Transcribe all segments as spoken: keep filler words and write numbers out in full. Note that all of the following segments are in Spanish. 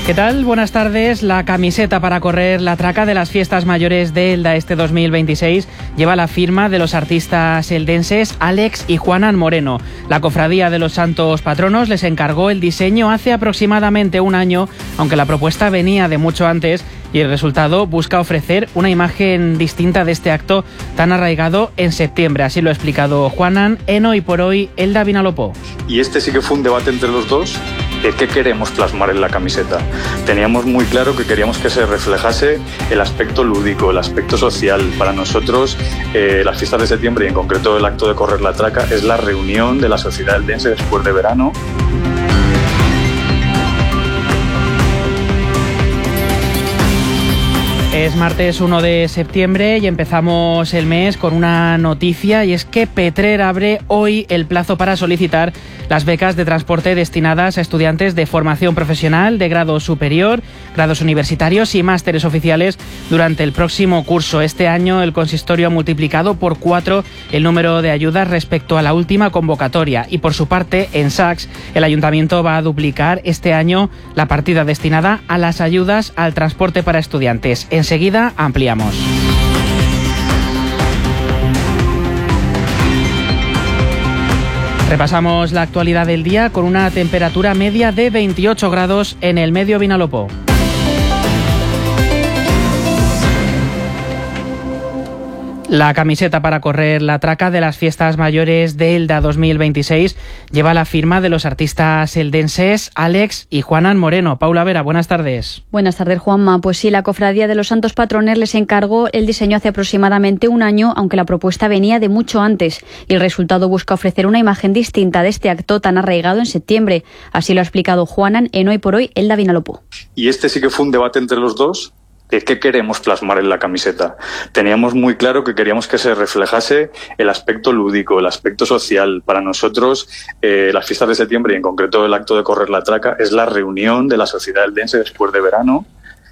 ¿Qué tal? Buenas tardes. La camiseta para correr la traca de las fiestas mayores de Elda este dos mil veintiséis lleva la firma de los artistas eldenses Alex y Juanan Moreno. La Cofradía de los Santos Patronos les encargó el diseño hace aproximadamente un año, aunque la propuesta venía de mucho antes, y el resultado busca ofrecer una imagen distinta de este acto tan arraigado en septiembre. Así lo ha explicado Juanan en Hoy por Hoy Elda Vinalopó. Y este sí que fue un debate entre los dos. ¿Qué queremos plasmar en la camiseta? Teníamos muy claro que queríamos que se reflejase el aspecto lúdico, el aspecto social. Para nosotros, eh, las fiestas de septiembre y en concreto el acto de correr la traca es la reunión de la sociedad eldense después de verano. Es martes uno de septiembre y empezamos el mes con una noticia, y es que Petrer abre hoy el plazo para solicitar las becas de transporte destinadas a estudiantes de formación profesional de grado superior, grados universitarios y másteres oficiales durante el próximo curso. Este año el consistorio ha multiplicado por cuatro el número de ayudas respecto a la última convocatoria, y por su parte en Sacs el ayuntamiento va a duplicar este año la partida destinada a las ayudas al transporte para estudiantes. Enseguida ampliamos. Repasamos la actualidad del día con una temperatura media de veintiocho grados en el Medio Vinalopó. La camiseta para correr la traca de las fiestas mayores de Elda dos mil veintiséis lleva la firma de los artistas eldenses Alex y Juanan Moreno. Paula Vera, buenas tardes. Buenas tardes, Juanma. Pues sí, la Cofradía de los Santos Patrones les encargó el diseño hace aproximadamente un año, aunque la propuesta venía de mucho antes, y el resultado busca ofrecer una imagen distinta de este acto tan arraigado en septiembre. Así lo ha explicado Juanan en Hoy por Hoy Elda Vinalopó. Y este sí que fue un debate entre los dos. ¿Qué queremos plasmar en la camiseta? Teníamos muy claro que queríamos que se reflejase el aspecto lúdico, el aspecto social. Para nosotros, eh, las fiestas de septiembre y en concreto el acto de correr la traca es la reunión de la sociedad eldense después de verano,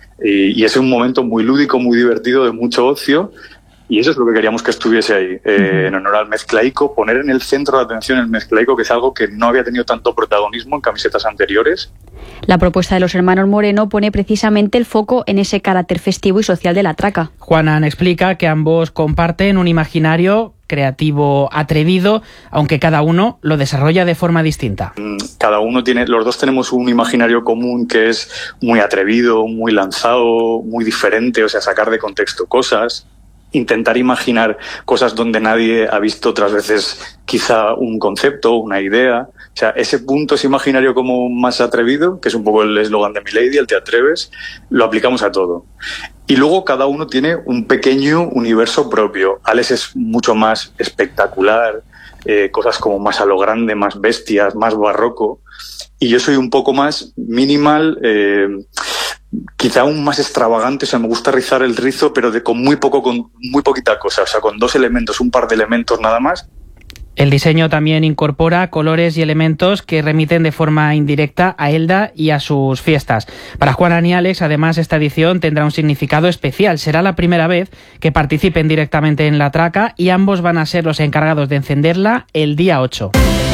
y, y es un momento muy lúdico, muy divertido, de mucho ocio. Y eso es lo que queríamos que estuviese ahí, eh, en honor al mezclaico, poner en el centro de atención el mezclaico, que es algo que no había tenido tanto protagonismo en camisetas anteriores. La propuesta de los hermanos Moreno pone precisamente el foco en ese carácter festivo y social de la traca. Juanan explica que ambos comparten un imaginario creativo atrevido, aunque cada uno lo desarrolla de forma distinta. Cada uno tiene, los dos tenemos un imaginario común que es muy atrevido, muy lanzado, muy diferente, o sea, sacar de contexto cosas. Intentar imaginar cosas donde nadie ha visto otras veces quizá un concepto, una idea. O sea, ese punto, ese imaginario como más atrevido, que es un poco el eslogan de Milady, el te atreves, lo aplicamos a todo. Y luego cada uno tiene un pequeño universo propio. Alex es mucho más espectacular, eh, cosas como más a lo grande, más bestias, más barroco. Y yo soy un poco más minimal, eh, quizá aún más extravagante. O sea, me gusta rizar el rizo, pero de con muy poco, con muy poquita cosa, o sea, con dos elementos, un par de elementos nada más. El diseño también incorpora colores y elementos que remiten de forma indirecta a Elda y a sus fiestas. Para Juanan y Alex, además, esta edición tendrá un significado especial. Será la primera vez que participen directamente en la traca y ambos van a ser los encargados de encenderla el día ocho.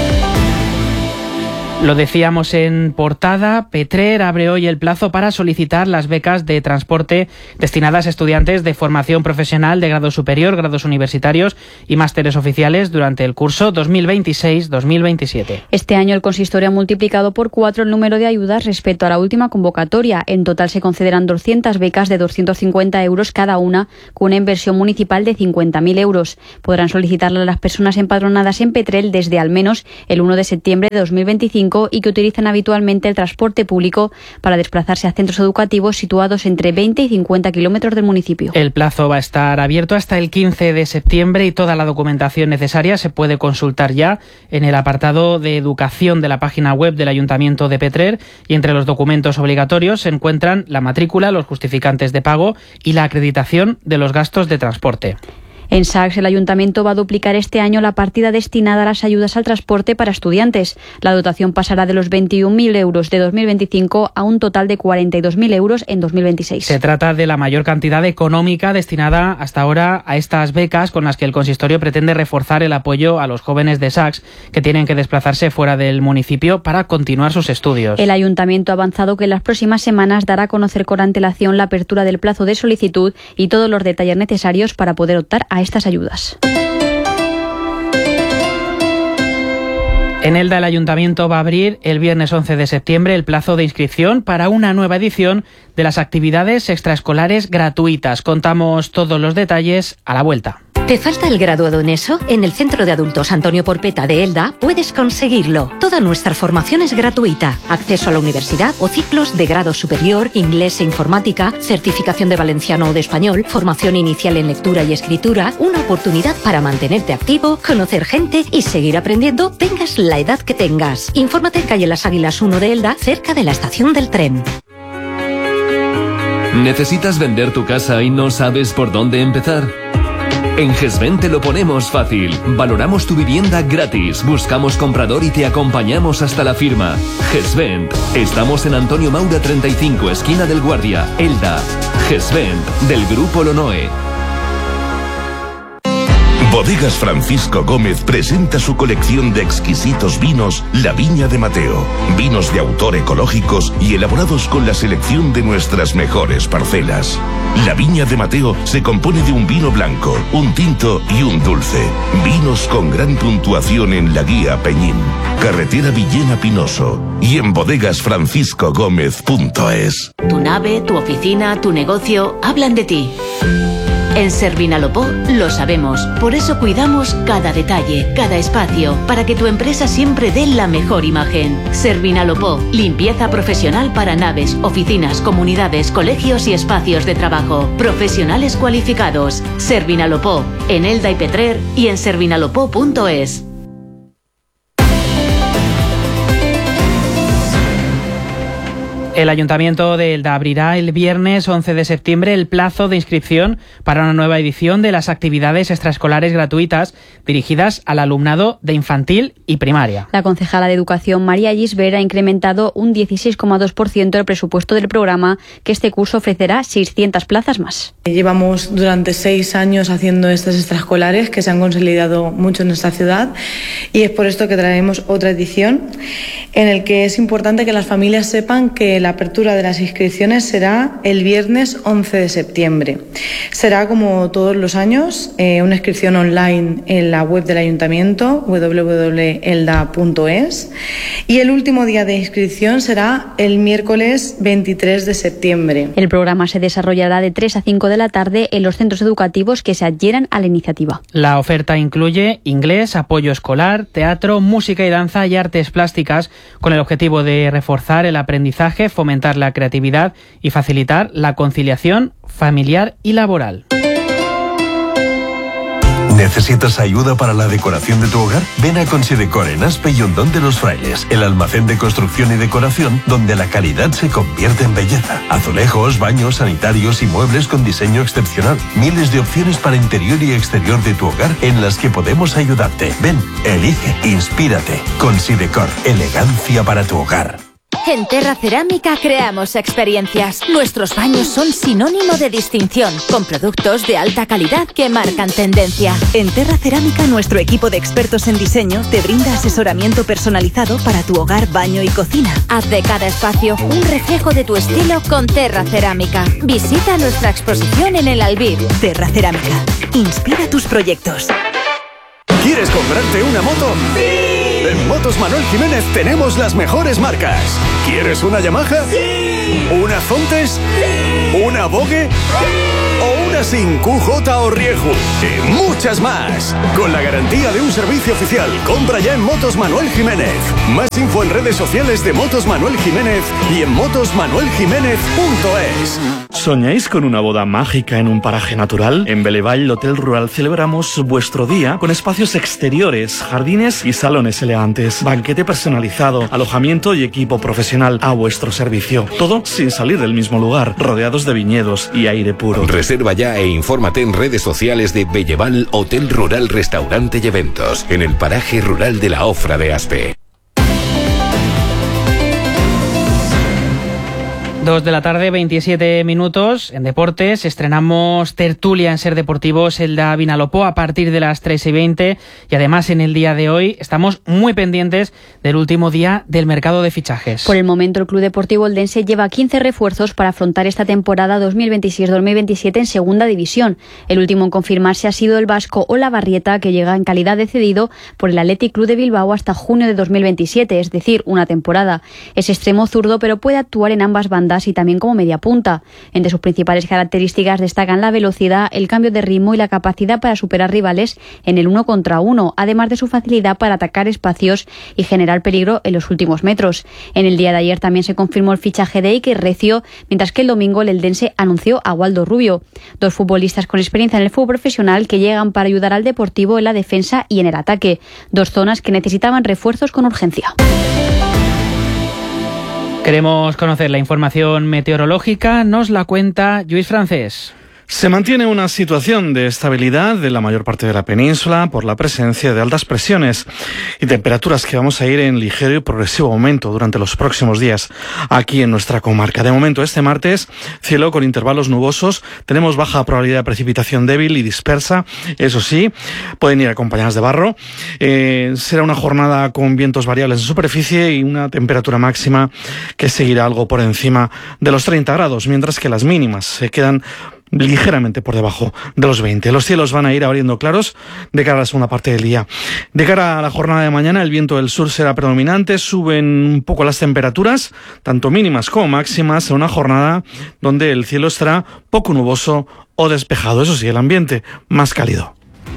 Lo decíamos en portada, Petrer abre hoy el plazo para solicitar las becas de transporte destinadas a estudiantes de formación profesional de grado superior, grados universitarios y másteres oficiales durante el curso dos mil veintiséis dos mil veintisiete. Este año el consistorio ha multiplicado por cuatro el número de ayudas respecto a la última convocatoria. En total se concederán doscientas becas de doscientos cincuenta euros cada una, con una inversión municipal de cincuenta mil euros. Podrán solicitarla las personas empadronadas en Petrel desde al menos el uno de septiembre de dos mil veinticinco y que utilizan habitualmente el transporte público para desplazarse a centros educativos situados entre veinte y cincuenta kilómetros del municipio. El plazo va a estar abierto hasta el quince de septiembre y toda la documentación necesaria se puede consultar ya en el apartado de educación de la página web del Ayuntamiento de Petrer, y entre los documentos obligatorios se encuentran la matrícula, los justificantes de pago y la acreditación de los gastos de transporte. En Sacks, el Ayuntamiento va a duplicar este año la partida destinada a las ayudas al transporte para estudiantes. La dotación pasará de los veintiún mil euros de dos mil veinticinco a un total de cuarenta y dos mil euros en dos mil veintiséis. Se trata de la mayor cantidad económica destinada hasta ahora a estas becas, con las que el consistorio pretende reforzar el apoyo a los jóvenes de Sacks que tienen que desplazarse fuera del municipio para continuar sus estudios. El Ayuntamiento ha avanzado que en las próximas semanas dará a conocer con antelación la apertura del plazo de solicitud y todos los detalles necesarios para poder optar a estas ayudas. En Elda, el Ayuntamiento va a abrir el viernes once de septiembre el plazo de inscripción para una nueva edición de las actividades extraescolares gratuitas. Contamos todos los detalles a la vuelta. ¿Te falta el graduado en eso? En el Centro de Adultos Antonio Porpeta de Elda puedes conseguirlo. Toda nuestra formación es gratuita. Acceso a la universidad o ciclos de grado superior, inglés e informática, certificación de valenciano o de español, formación inicial en lectura y escritura, una oportunidad para mantenerte activo, conocer gente y seguir aprendiendo, tengas la edad que tengas. Infórmate en calle Las Águilas uno de Elda, cerca de la estación del tren. ¿Necesitas vender tu casa y no sabes por dónde empezar? En GESVENT te lo ponemos fácil. Valoramos tu vivienda gratis, buscamos comprador y te acompañamos hasta la firma. GESVENT. Estamos en Antonio Maura treinta y cinco, esquina del Guardia, Elda. GESVENT, del Grupo Lonoe. Bodegas Francisco Gómez presenta su colección de exquisitos vinos La Viña de Mateo. Vinos de autor ecológicos y elaborados con la selección de nuestras mejores parcelas. La Viña de Mateo se compone de un vino blanco, un tinto y un dulce. Vinos con gran puntuación en la guía Peñín, carretera Villena Pinoso y en bodegas francisco gómez punto es. Tu nave, tu oficina, tu negocio hablan de ti. En Servinalopó lo sabemos, por eso cuidamos cada detalle, cada espacio, para que tu empresa siempre dé la mejor imagen. Servinalopó, limpieza profesional para naves, oficinas, comunidades, colegios y espacios de trabajo. Profesionales cualificados. Servinalopó, en Elda y Petrer y en servinalopó punto es. El Ayuntamiento de Elda abrirá el viernes once de septiembre el plazo de inscripción para una nueva edición de las actividades extraescolares gratuitas dirigidas al alumnado de infantil y primaria. La concejala de Educación, María Gisbert, ha incrementado un dieciséis coma dos por ciento el presupuesto del programa, que este curso ofrecerá seiscientas plazas más. Llevamos durante seis años haciendo estas extraescolares que se han consolidado mucho en nuestra ciudad, y es por esto que traemos otra edición en el que es importante que las familias sepan que la La apertura de las inscripciones será el viernes once de septiembre. Será, como todos los años, eh, una inscripción online en la web del Ayuntamiento, doble u doble u doble u punto elda punto es, y el último día de inscripción será el miércoles veintitrés de septiembre. El programa se desarrollará de tres a cinco de la tarde en los centros educativos que se adhieran a la iniciativa. La oferta incluye inglés, apoyo escolar, teatro, música y danza y artes plásticas, con el objetivo de reforzar el aprendizaje, fomentar la creatividad y facilitar la conciliación familiar y laboral. ¿Necesitas ayuda para la decoración de tu hogar? Ven a Considecor en Aspe y Hondón de los Frailes, el almacén de construcción y decoración donde la calidad se convierte en belleza. Azulejos, baños, sanitarios y muebles con diseño excepcional. Miles de opciones para interior y exterior de tu hogar en las que podemos ayudarte. Ven, elige, inspírate. Considecor, elegancia para tu hogar. En Terra Cerámica creamos experiencias. Nuestros baños son sinónimo de distinción, con productos de alta calidad que marcan tendencia. En Terra Cerámica, nuestro equipo de expertos en diseño te brinda asesoramiento personalizado para tu hogar, baño y cocina. Haz de cada espacio un reflejo de tu estilo con Terra Cerámica. Visita nuestra exposición en el Albir. Terra Cerámica. Inspira tus proyectos. ¿Quieres comprarte una moto? ¡Sí! En Motos Manuel Jiménez tenemos las mejores marcas. ¿Quieres una Yamaha? ¡Sí! ¿Una Zontes? ¡Sí! ¿Una Vogue? ¡Sí! ¿O una Sin Q J o Rieju? Y muchas más. Con la garantía de un servicio oficial. Compra ya en Motos Manuel Jiménez. Más info en redes sociales de Motos Manuel Jiménez y en motos manuel jiménez punto es. ¿Soñáis con una boda mágica en un paraje natural? En Belevall Hotel Rural celebramos vuestro día con espacios exteriores, jardines y salones elegantes elegantes, banquete personalizado, alojamiento y equipo profesional a vuestro servicio. Todo sin salir del mismo lugar, rodeados de viñedos y aire puro. Reserva ya e infórmate en redes sociales de Belleval Hotel Rural Restaurante y Eventos, en el paraje rural de la Ofra de Aspe. Dos de la tarde, veintisiete minutos. En deportes estrenamos tertulia en Ser Deportivos Elda Vinalopó a partir de las tres y veinte, y además en el día de hoy estamos muy pendientes del último día del mercado de fichajes. Por el momento el Club Deportivo Eldense lleva quince refuerzos para afrontar esta temporada dos mil veintiséis dos mil veintisiete en segunda división. El último en confirmarse ha sido el vasco Olavarrieta, que llega en calidad de cedido por el Athletic Club de Bilbao hasta junio de dos mil veintisiete, es decir, una temporada. Es extremo zurdo, pero puede actuar en ambas bandas y también como media punta. Entre sus principales características destacan la velocidad, el cambio de ritmo y la capacidad para superar rivales en el uno contra uno, además de su facilidad para atacar espacios y generar peligro en los últimos metros. En el día de ayer también se confirmó el fichaje de Iker Recio, mientras que el domingo el eldense anunció a Waldo Rubio, dos futbolistas con experiencia en el fútbol profesional que llegan para ayudar al Deportivo en la defensa y en el ataque, dos zonas que necesitaban refuerzos con urgencia. Queremos conocer la información meteorológica, nos la cuenta Lluís Francés. Se mantiene una situación de estabilidad en la mayor parte de la península por la presencia de altas presiones y temperaturas que vamos a ir en ligero y progresivo aumento durante los próximos días aquí en nuestra comarca. De momento, este martes, cielo con intervalos nubosos, tenemos baja probabilidad de precipitación débil y dispersa, eso sí, pueden ir acompañadas de barro. Eh, será una jornada con vientos variables en superficie y una temperatura máxima que seguirá algo por encima de los treinta grados, mientras que las mínimas se quedan ligeramente por debajo de los veinte. Los cielos van a ir abriendo claros de cara a la segunda parte del día. De cara a la jornada de mañana, el viento del sur será predominante, suben un poco las temperaturas, tanto mínimas como máximas, en una jornada donde el cielo estará poco nuboso o despejado. Eso sí, el ambiente más cálido.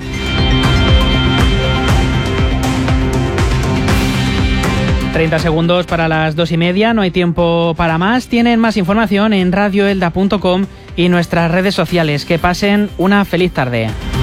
treinta segundos para las dos y media, no hay tiempo para más. Tienen más información en radioelda punto com y nuestras redes sociales. Que pasen una feliz tarde.